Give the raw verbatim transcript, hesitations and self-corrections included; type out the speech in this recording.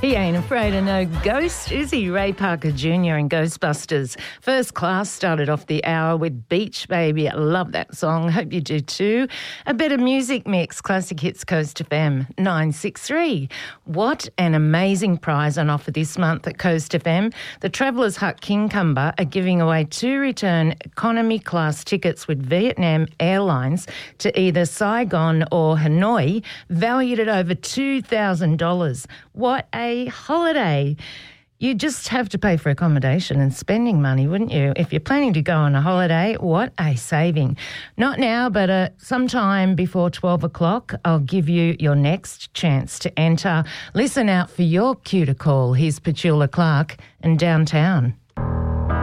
He ain't afraid of no ghost, is he? Ray Parker Junior and Ghostbusters. First Class started off the hour with Beach Baby. I love that song. Hope you do too. A bit of music mix, Classic Hits Coast F M nine six three. What an amazing prize on offer this month at Coast F M. The Travellers Hut Kincumber are giving away two return economy class tickets with Vietnam Airlines to either Saigon or Hanoi, valued at over two thousand dollars. What a holiday. You just have to pay for accommodation and spending money, wouldn't you? If you're planning to go on a holiday, what a saving. Not now, but uh, sometime before twelve o'clock, I'll give you your next chance to enter. Listen out for your cue to call. Here's Petula Clark and Downtown.